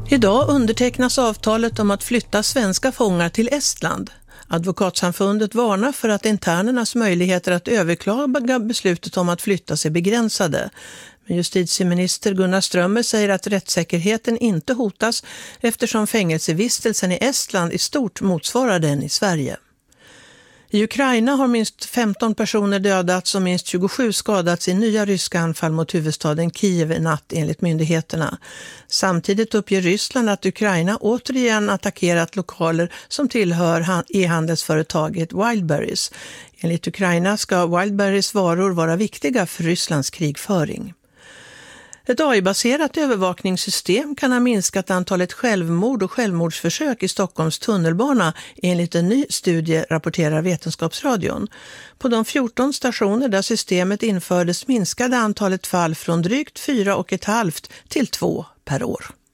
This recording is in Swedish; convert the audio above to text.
Idag undertecknas avtalet om att flytta svenska fångar till Estland. Advokatsamfundet varnar för att internernas möjligheter att överklaga beslutet om att flytta sig begränsade. Men justitieminister Gunnar Strömmer säger att rättssäkerheten inte hotas eftersom fängelsevistelsen i Estland i stort motsvarar den i Sverige. I Ukraina har minst 15 personer dödats och minst 27 skadats i nya ryska anfall mot huvudstaden Kiev i natt enligt myndigheterna. Samtidigt uppger Ryssland att Ukraina återigen attackerat lokaler som tillhör e-handelsföretaget Wildberries. Enligt Ukraina ska Wildberries varor vara viktiga för Rysslands krigföring. Ett AI-baserat övervakningssystem kan ha minskat antalet självmord och självmordsförsök i Stockholms tunnelbana enligt en ny studie, rapporterar Vetenskapsradion. På de 14 stationer där systemet infördes minskade antalet fall från drygt 4,5 till 2 per år.